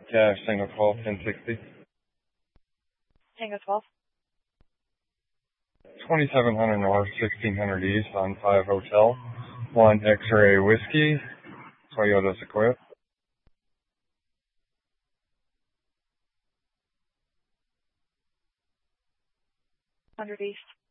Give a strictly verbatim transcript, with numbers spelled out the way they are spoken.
Cash, Tango twelve, ten sixty. Tango twelve. twenty-seven hundred North, sixteen hundred East on five Hotel. one X-Ray Whiskey, Toyota Sequoia. one hundred East.